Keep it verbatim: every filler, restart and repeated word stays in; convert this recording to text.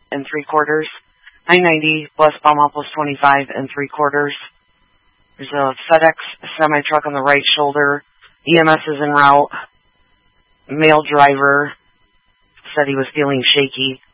and three quarters. nine ninety West Belmont twenty-five and three quarters. There's a FedEx semi-truck on the right shoulder. E M S is en route. Male driver said he was feeling shaky.